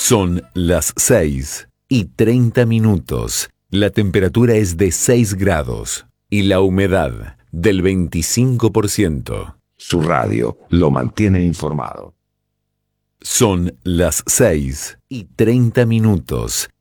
Son las 6:30. La temperatura es de 6 grados y la humedad del 25%. Su radio lo mantiene informado. Son las 6:30.